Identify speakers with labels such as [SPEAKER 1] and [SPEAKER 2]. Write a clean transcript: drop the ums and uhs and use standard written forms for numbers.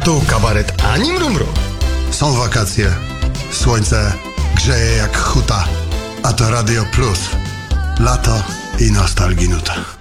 [SPEAKER 1] Tu kabaret ani mrumru.
[SPEAKER 2] Są wakacje, słońce grzeje jak huta, a to Radio Plus. Lato i nostalginuta.